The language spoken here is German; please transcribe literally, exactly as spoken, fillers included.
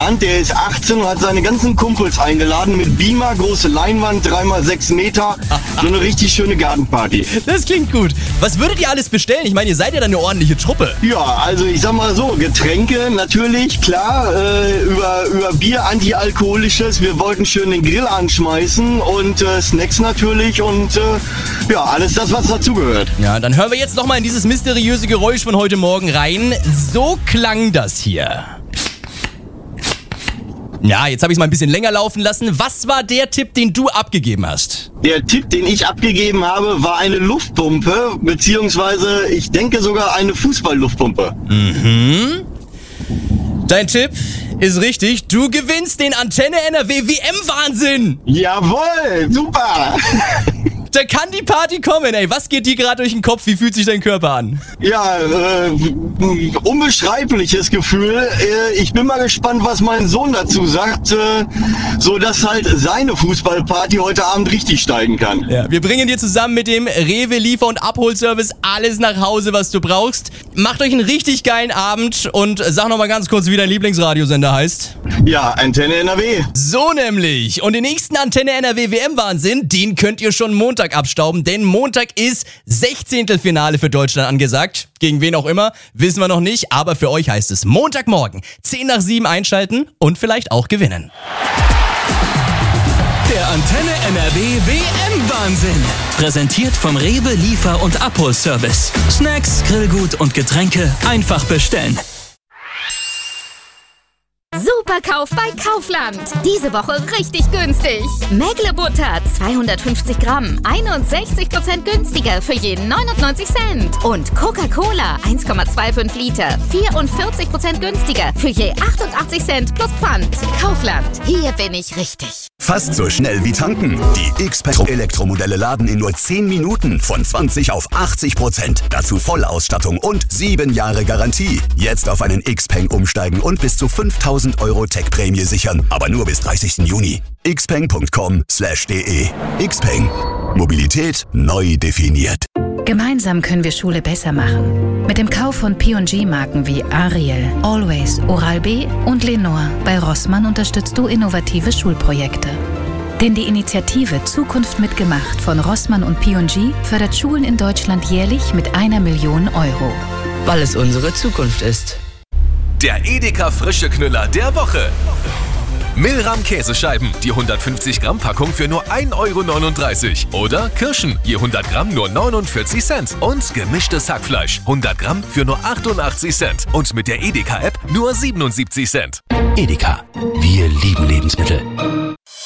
geplant. Der ist achtzehn und hat seine ganzen Kumpels eingeladen mit Beamer, große Leinwand, drei mal sechs Meter. So eine richtig schöne Gartenparty. Das klingt gut. Was würdet ihr alles bestellen? Ich meine, ihr seid ja dann eine ordentliche Truppe. Ja, also ich sag mal so, Getränke natürlich, klar, äh, über, über Bier, antialkoholisches. Wir wollten schön den Grill anschmeißen und äh, Snacks natürlich und äh, ja, alles das, was dazugehört. Ja, dann hören wir jetzt nochmal in dieses mysteriöse Geräusch von heute Morgen rein. So klang das hier. Ja, jetzt habe ich es mal ein bisschen länger laufen lassen. Was war der Tipp, den du abgegeben hast? Der Tipp, den ich abgegeben habe, war eine Luftpumpe, beziehungsweise ich denke sogar eine Fußballluftpumpe. Mhm. Dein Tipp ist richtig. Du gewinnst den Antenne N R W W M-Wahnsinn. Jawohl, super. Da kann die Party kommen, ey. Was geht dir gerade durch den Kopf? Wie fühlt sich dein Körper an? Ja, äh, unbeschreibliches Gefühl. Äh, ich bin mal gespannt, was mein Sohn dazu sagt, äh, so dass halt seine Fußballparty heute Abend richtig steigen kann. Ja, wir bringen dir zusammen mit dem Rewe Liefer- und Abholservice alles nach Hause, was du brauchst. Macht euch einen richtig geilen Abend und sag noch mal ganz kurz, wie dein Lieblingsradiosender heißt. Ja, Antenne N R W. So nämlich. Und den nächsten Antenne N R W W M-Wahnsinn, den könnt ihr schon Montag abstauben, denn Montag ist Sechzehntelfinale für Deutschland angesagt. Gegen wen auch immer, wissen wir noch nicht, aber für euch heißt es Montagmorgen zehn nach sieben einschalten und vielleicht auch gewinnen. Der Antenne N R W W M-Wahnsinn. Präsentiert vom Rewe Liefer- und Abholservice. Snacks, Grillgut und Getränke einfach bestellen. Superkauf bei Kaufland. Diese Woche richtig günstig. Mägle-Butter zweihundertfünfzig Gramm, einundsechzig Prozent günstiger für jeden neunundneunzig Cent. Und Coca-Cola eins Komma fünfundzwanzig Liter, vierundvierzig Prozent günstiger für je achtundachtzig Cent plus Pfand. Kaufland, hier bin ich richtig. Fast so schnell wie tanken. Die Xpeng Elektromodelle laden in nur zehn Minuten von zwanzig auf achtzig Prozent. Dazu Vollausstattung und sieben Jahre Garantie. Jetzt auf einen Xpeng umsteigen und bis zu fünftausend Euro Tech-Prämie sichern. Aber nur bis dreißigsten Juni. xpeng punkt com slash de. Xpeng. Mobilität neu definiert. Gemeinsam können wir Schule besser machen. Mit dem Kauf von P und G-Marken wie Ariel, Always, Oral-B und Lenore bei Rossmann unterstützt du innovative Schulprojekte. Denn die Initiative Zukunft mitgemacht von Rossmann und P und G fördert Schulen in Deutschland jährlich mit einer Million Euro. Weil es unsere Zukunft ist. Der Edeka frische Knüller der Woche. Milram Käsescheiben, die hundertfünfzig Gramm Packung für nur ein Euro neununddreißig. Oder Kirschen, je hundert Gramm nur neunundvierzig Cent. Und gemischtes Hackfleisch, hundert Gramm für nur achtundachtzig Cent. Und mit der Edeka-App nur siebenundsiebzig Cent. Edeka, wir lieben Lebensmittel.